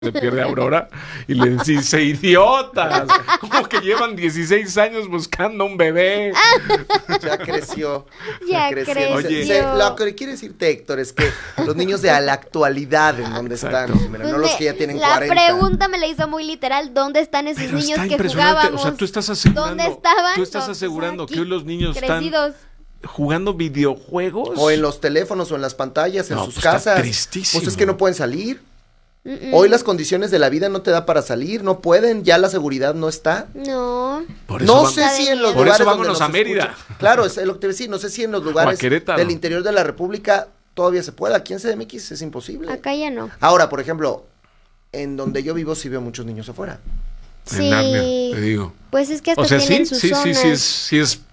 Se pierde Aurora y le dice, idiotas, como que llevan 16 años buscando un bebé. Ya creció. Oye, Lo que quiere decirte, Héctor, es que los niños de la actualidad en donde están, mira, no los que ya tienen 40. La pregunta me la hizo muy literal, ¿dónde están esos pero niños que impresionante. jugábamos? O sea, tú estás asegurando, ¿Dónde estaban? Tú estás asegurando que hoy los niños crecidos. están jugando videojuegos. O en los teléfonos o en las pantallas, en sus casas. Está tristísimo. Pues es que no pueden salir. Hoy las condiciones de la vida no te da para salir, no pueden, ya la seguridad no está. No. No sé si en los por lugares eso vámonos donde a Mérida. Claro, es lo que te decía, no sé si en los lugares Querétaro. del interior de la República todavía se pueda. Aquí en CDMX es imposible. Acá ya no. Ahora, por ejemplo, en donde yo vivo sí veo muchos niños afuera. Sí. En Narnia, te digo. Pues es que hasta O sea, tienen sus zonas. sí es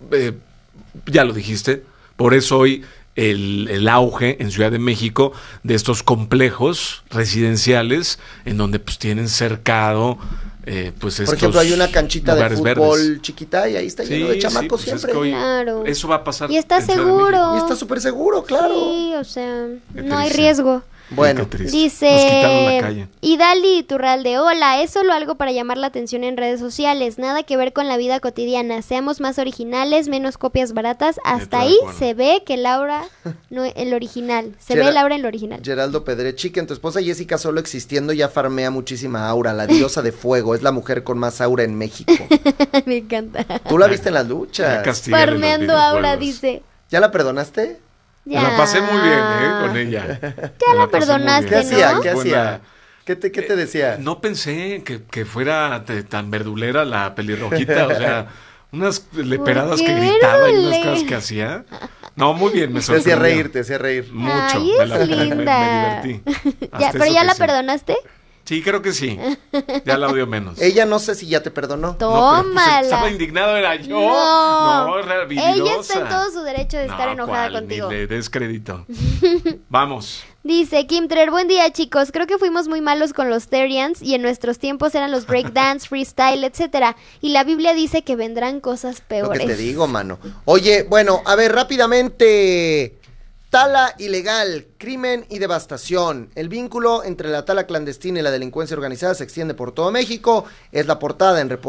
ya lo dijiste, por eso hoy el auge en Ciudad de México de estos complejos residenciales en donde pues tienen cercado pues estos por ejemplo, hay una canchita de fútbol verdes. Chiquita y ahí está lleno de chamacos pues siempre. es que hoy Claro. eso va a pasar. Y está en Ciudad de seguro. México. Y está súper seguro, claro. Sí, o sea, Qué no hay triste. riesgo. Bueno, Qué triste. Nos quitaron la Dice calle. Idali Iturralde, hola, es solo algo para llamar la atención en redes sociales, nada que ver con la vida cotidiana, seamos más originales, menos copias baratas, hasta ahí se ve que Laura, no el original, ve Laura en lo original. Geraldo Pedrechique, en tu esposa Jessica solo existiendo ya farmea muchísima aura, la diosa de fuego, es la mujer con más aura en México. Me encanta. Tú la viste en las luchas. Farmeando aura, dice. ¿Ya la perdonaste? Ya. Me la pasé muy bien, con ella. Ya la perdonaste, ¿Qué ¿no? hacía? ¿Qué hacía? ¿Qué te decía? No pensé que fuera tan verdulera la pelirrojita, o sea, unas leperadas que gritaba y unas cosas que hacía. No, muy bien, me sorprendió. Te hacía reír. Mucho. Ay, es linda. Me divertí. Ya, ¿pero ya la perdonaste? Sí, creo que sí. Ya la odio menos. Ella no sé si ya te perdonó. Tómala. No, pero, estaba indignado, era yo. No, era habilidosa. Ella está en todo su derecho de estar enojada contigo. Ni le des crédito. Vamos. Dice Kim Trer, buen día chicos, creo que fuimos muy malos con los Therians y en nuestros tiempos eran los breakdance, freestyle, etcétera. Y la Biblia dice que vendrán cosas peores. Lo que te digo, mano. Oye, bueno, a ver, rápidamente. Tala ilegal, crimen y devastación. El vínculo entre la tala clandestina y la delincuencia organizada se extiende por todo México. Es la portada en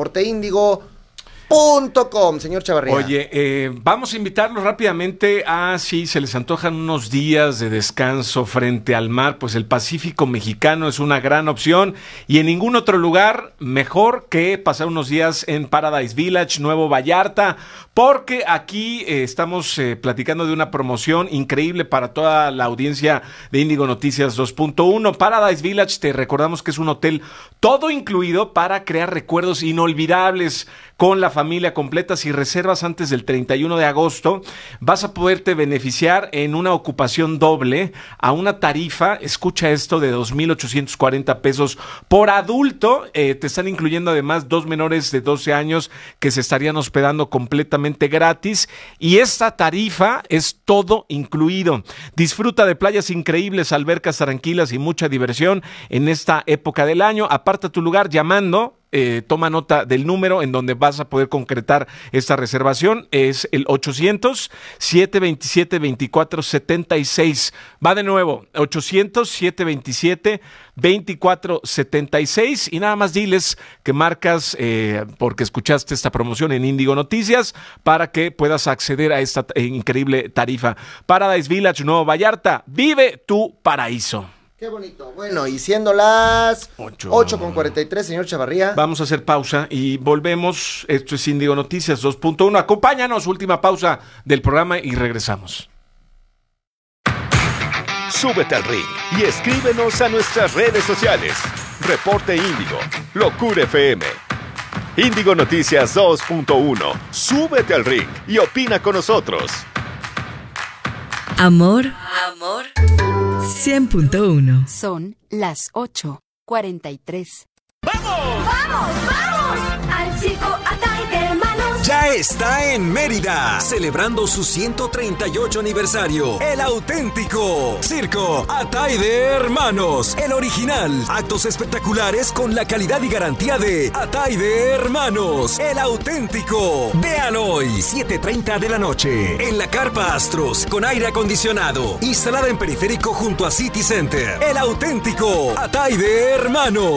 reporteindigo.com, señor Chavarría. Oye, vamos a invitarlos rápidamente a, si se les antojan unos días de descanso frente al mar, pues el Pacífico mexicano es una gran opción y en ningún otro lugar mejor que pasar unos días en Paradise Village, Nuevo Vallarta, porque aquí estamos platicando de una promoción increíble para toda la audiencia de Índigo Noticias 2.1. Paradise Village, te recordamos que es un hotel todo incluido para crear recuerdos inolvidables con la familia completa. Si reservas antes del 31 de agosto, vas a poderte beneficiar en una ocupación doble a una tarifa, escucha esto, de 2,840 pesos por adulto. Te están incluyendo además 2 menores de 12 años que se estarían hospedando completamente gratis y esta tarifa es todo incluido. Disfruta de playas increíbles, albercas tranquilas y mucha diversión en esta época del año. Aparta tu lugar llamando. Toma nota del número en donde vas a poder concretar esta reservación, es el 800-727-2476. Va de nuevo, 800-727-2476 y nada más diles que marcas porque escuchaste esta promoción en Índigo Noticias para que puedas acceder a esta increíble tarifa. Paradise Village, Nuevo Vallarta, vive tu paraíso. Qué bonito. Bueno, y siendo las 8:43, señor Chavarría. Vamos a hacer pausa y volvemos. Esto es Índigo Noticias 2.1. Acompáñanos, última pausa del programa y regresamos. Súbete al ring y escríbenos a nuestras redes sociales. Reporte Índigo, Locura FM. Índigo Noticias 2.1. Súbete al ring y opina con nosotros. Amor 100.1. Son las 8:43. ¡Vamos! ¡Vamos! ¡Vamos! Al circo Atay de Manos. Ya está en Mérida, celebrando su 138 aniversario. El auténtico Circo Ataide Hermanos, el original. Actos espectaculares con la calidad y garantía de Ataide Hermanos, el auténtico. Vean hoy, 7:30 de la noche, en la Carpa Astros, con aire acondicionado, instalada en Periférico junto a City Center. El auténtico Ataide Hermanos.